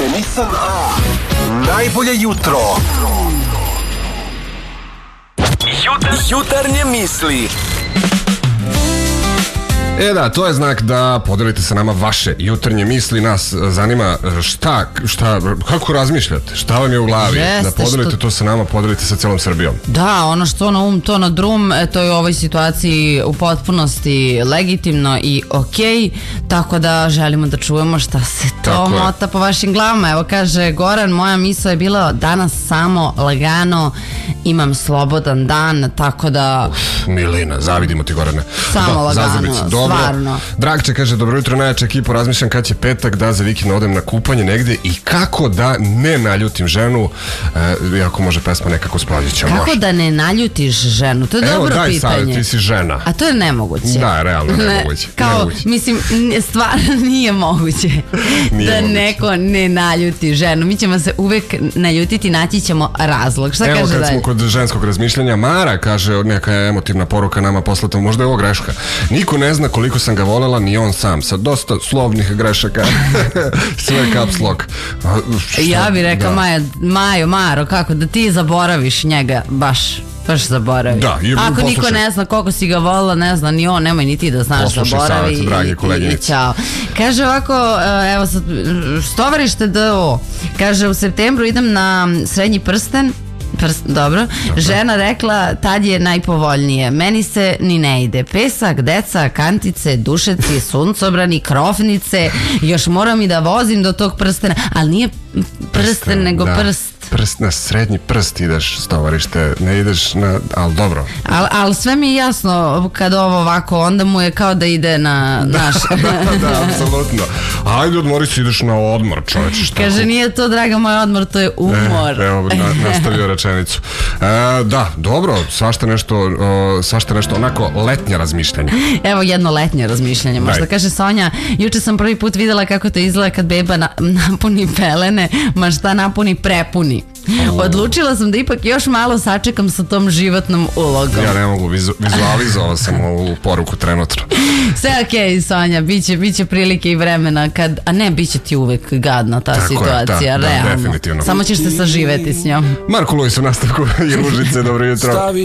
Vozite Nissan A. Najbolje jutro. Jutarnje misli. Da, to je znak da podelite sa nama vaše jutarnje misli. Nas zanima kako razmišljate, šta vam je u glavi. Da podelite to sa nama, podelite sa celom Srbijom. Da, ono što na to na drum, to je u ovoj situaciji u potpunosti legitimno i okej, tako da želimo da čujemo šta se to mota po vašim glavama. Evo kaže Goran, moja misao je bila danas samo lagano, imam slobodan dan, tako da... Milina, zavidimo ti, Gorane. Samo lagano, stvarno. Dragče kaže, dobro jutro, najjača ekipa, razmišljam kad će petak da za vikend odem na kupanje negde i kako da ne naljutim ženu, iako može pesma nekako splavljića. Kako da ne naljutiš ženu? To je dobro pitanje. Evo, daj savjet, ti si žena. A to je nemoguće. Da, realno nemoguće. Mislim, stvarno nije moguće da neko ne naljuti ženu. Mi ćemo se uvek naljutiti, naći ćemo razlog. Šta kaže dalje? Evo kad smo kod ženskog razmišljanja, Mara kaže, neka emotivna poruka nama poslata, možda je ovo greška. Niko ne zna koliko sam ga volela, ni on sam, sa dosta slovnih grešaka. Sve caps lock. Ja bih rekao, Maro, kako da ti zaboraviš njega, baš zaboravi. Da, ako niko ne zna koliko si ga volila, ne zna ni on, nemoj ni ti da znaš, zaboravi. Savjet, dragi koleginici. Ćao. Kaže ovako, evo sad, stovarište DO, kaže u septembru idem na srednji prsten. Dobro. Žena rekla, tad je najpovoljnije. Meni se ni ne ide. Pesak, deca, kantice, dušeci, suncobrani, krofnice. Još moram i da vozim do tog prstena. Ali nije prsten, nego prst. Prst, na srednji prst ideš, stovarište, ne ideš na, ali dobro. Ali sve mi je jasno, kad ovo ovako, onda mu je kao da ide na naš. Da, apsolutno. Ajde, odmori se, ideš na odmor, čoveče. Kaže, nije to, draga moja, odmor, to je umor. Evo, nastavio rečenicu. Da, dobro, svašta nešto onako letnje razmišljanje. Evo jedno letnje razmišljanje, možda. Kaže Sonja, juče sam prvi put videla kako to izgleda kad beba napuni pelene, ma šta napuni, prepuni. Odlučila sam da ipak još malo sačekam sa tom životnom ulogom. Ja ne mogu, vizualizovao sam ovu poruku trenutno. Sve okej, Sonja, biće prilike i vremena kad, a ne, biće ti uvek gadna ta situacija, realno. Definitivno. Samo ćeš se saživeti s njom. Marko Lujs u nastavku i Užice, dobro jutro.